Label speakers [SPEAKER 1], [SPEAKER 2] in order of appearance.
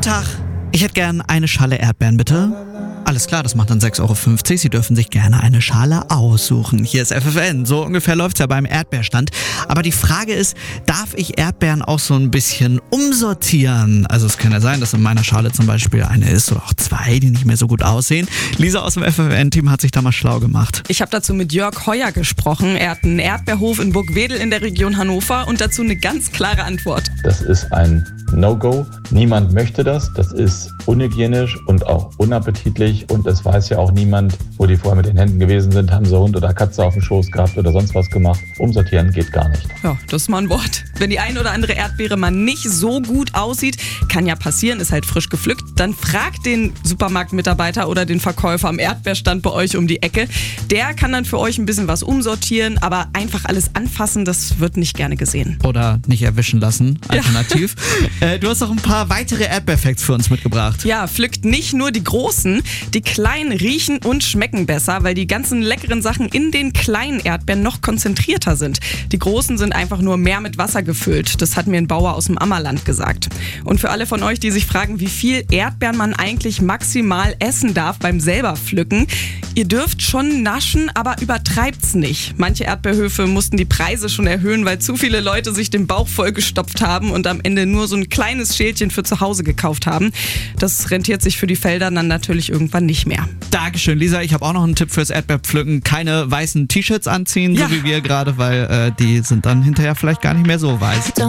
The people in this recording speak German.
[SPEAKER 1] Tag, ich hätte gern eine Schale Erdbeeren, bitte. Alles klar, das macht dann 6,50 Euro. Sie dürfen sich gerne eine Schale aussuchen. Hier ist FFN, so ungefähr läuft's ja beim Erdbeerstand. Aber die Frage ist, darf ich Erdbeeren auch so ein bisschen umsortieren? Also es kann ja sein, dass in meiner Schale zum Beispiel eine ist oder auch zwei, die nicht mehr so gut aussehen. Lisa aus dem FFN-Team hat sich da mal schlau gemacht.
[SPEAKER 2] Ich habe dazu mit Jörg Heuer gesprochen. Er hat einen Erdbeerhof in Burgwedel in der Region Hannover und dazu eine ganz klare Antwort.
[SPEAKER 3] Das ist ein No-Go. Niemand möchte das. Das ist unhygienisch und auch unappetitlich und es weiß ja auch niemand, wo die vorher mit den Händen gewesen sind, haben sie Hund oder Katze auf dem Schoß gehabt oder sonst was gemacht. Umsortieren geht gar nicht.
[SPEAKER 2] Ja, das ist mal ein Wort. Wenn die ein oder andere Erdbeere mal nicht so gut aussieht, kann ja passieren, ist halt frisch gepflückt, dann fragt den Supermarktmitarbeiter oder den Verkäufer am Erdbeerstand bei euch um die Ecke. Der kann dann für euch ein bisschen was umsortieren, aber einfach alles anfassen, das wird nicht gerne gesehen.
[SPEAKER 1] Oder nicht erwischen lassen, alternativ. Ja. Du hast noch ein paar weitere Erdbeerfacts für uns mitgebracht.
[SPEAKER 2] Ja, pflückt nicht nur die großen, die kleinen riechen und schmecken besser, weil die ganzen leckeren Sachen in den kleinen Erdbeeren noch konzentrierter sind. Die großen sind einfach nur mehr mit Wasser gefüllt. Das hat mir ein Bauer aus dem Ammerland gesagt. Und für alle von euch, die sich fragen, wie viel Erdbeeren man eigentlich maximal essen darf beim selber pflücken, ihr dürft schon naschen, aber übertreibt's nicht. Manche Erdbeerhöfe mussten die Preise schon erhöhen, weil zu viele Leute sich den Bauch vollgestopft haben und am Ende nur so ein kleines Schälchen für zu Hause gekauft haben. Das rentiert sich für die Felder dann natürlich irgendwann nicht mehr.
[SPEAKER 1] Dankeschön, Lisa. Ich habe auch noch einen Tipp fürs Erdbeerpflücken. Keine weißen T-Shirts anziehen, so wie wir gerade, weil die sind dann hinterher vielleicht gar nicht mehr so weiß.